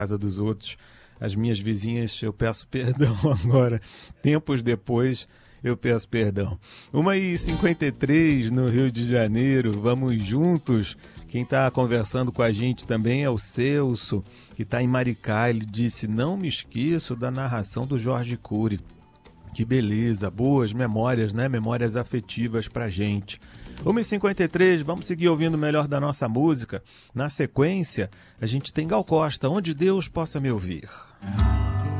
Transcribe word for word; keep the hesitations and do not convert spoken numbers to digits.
casa dos outros. As minhas vizinhas, eu peço perdão agora. Tempos depois, eu peço perdão. uma e cinquenta e três no Rio de Janeiro, vamos juntos. Quem está conversando com a gente também é o Celso, que está em Maricá. Ele disse, não me esqueço da narração do Jorge Cury. Que beleza, boas memórias, né? Memórias afetivas pra gente. uma e cinquenta e três, vamos seguir ouvindo o melhor da nossa música. Na sequência, a gente tem Gal Costa, Onde Deus Possa Me Ouvir.